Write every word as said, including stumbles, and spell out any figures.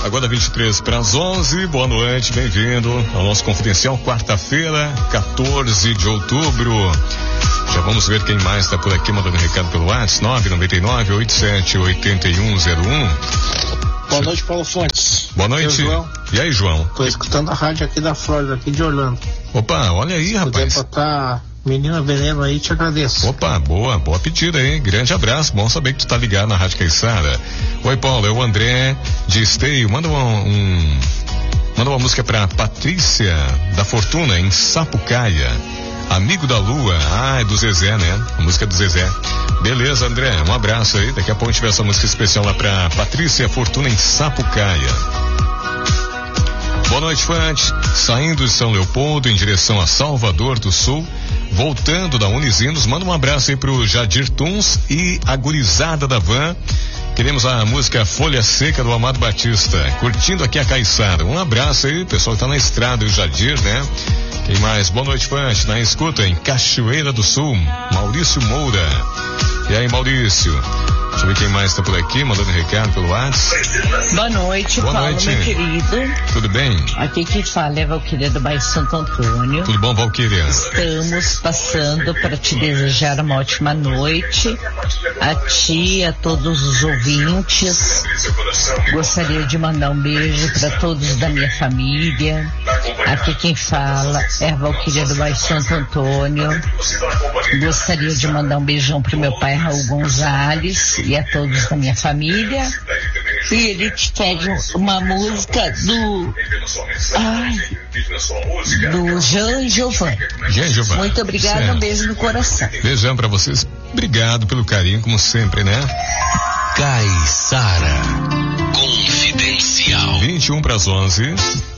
Agora vinte e três para as onze, boa noite, bem-vindo ao nosso Confidencial, quarta-feira, quatorze de outubro. Já vamos ver quem mais está por aqui mandando recado pelo WhatsApp, nove nove nove, oito sete oito um zero um. Boa noite, Paulo Fontes. Boa noite. João. E aí, João? Tô escutando a rádio aqui da Flórida, aqui de Orlando. Opa, olha aí, rapaz. Se puder botar Menina Veneno aí, te agradeço. Opa, boa, boa pedida aí. Grande abraço, bom saber que tu tá ligado na Rádio Caiçara. Oi, Paulo, é o André de Esteio. Manda um, um manda uma música pra Patrícia da Fortuna, em Sapucaia. Amigo da Lua, ah, é do Zezé, né? A música do Zezé. Beleza, André, um abraço aí. Daqui a pouco a gente tiver essa música especial lá pra Patrícia Fortuna, em Sapucaia. Boa noite, Fante. Saindo de São Leopoldo em direção a Salvador do Sul, voltando da Unisinos, manda um abraço aí pro Jadir Tuns e a gurizada da van. Queremos a música Folha Seca do Amado Batista, curtindo aqui a Caiçara. Um abraço aí, pessoal que tá na estrada, o Jadir, né? Quem mais? Boa noite, Fante. Na escuta em Cachoeira do Sul, Maurício Moura. E aí, Maurício? Deixa eu ver quem mais tá por aqui, mandando recado pelo WhatsApp. Boa noite, Boa Paulo, noite. meu querido. Tudo bem? Aqui quem fala é a Valquíria do bairro Santo Antônio. Tudo bom, Valquíria? Estamos passando para te desejar uma ótima noite. A ti, a todos os ouvintes. Gostaria de mandar um beijo para todos da minha família. Aqui quem fala é a Valquíria do bairro Santo Antônio. Gostaria de mandar um beijão pro meu pai Raul Gonzalez e a todos da minha família. E ele te pede uma música do ai, do Jean Giovanni. Jean Giovanni. Muito obrigada, certo. Um beijo no coração. Beijão pra vocês. Obrigado pelo carinho, como sempre, né? Caiçara Confidencial. vinte e um para as onze.